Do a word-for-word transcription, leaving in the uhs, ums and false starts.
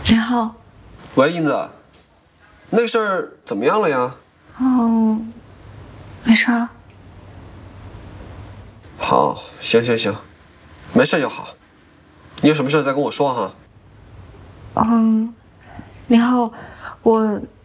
林浩， 喂，英子，那事儿怎么样了呀？ 哦，没事了。 好，行行行，没事就好。你有什么事再跟我说哈。 嗯，林浩，我